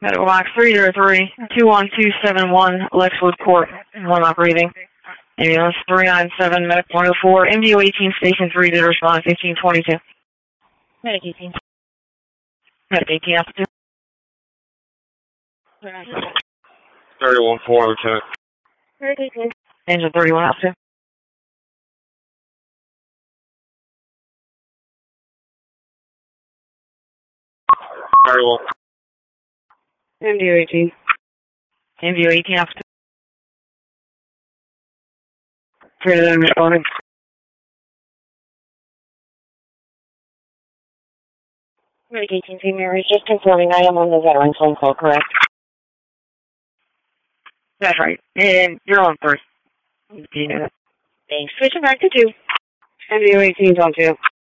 Medical box 303-21271, Lexwood Court, 1 operating. Ambulance 397, Medical 104, MDO 18, Station 3, did respond 1522. Medic 18. Medic 18, altitude. 31-4, Lieutenant. Medic 18. Engine 31, altitude. MDO 18. MDO 18, altitude. Predator responding. Medic 18, St. Mary's, just confirming I am on the veteran's phone call, correct? That's right. And you're on first. Do you know that? Thanks. Switching back to 2. MDO 18's on 2.